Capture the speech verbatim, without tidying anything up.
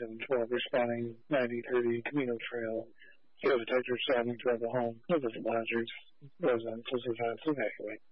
seven twelve responding ninety thirty Camino Trail. Field detectors traveling throughout the home. No visible hazards. Residents will survive to evacuate.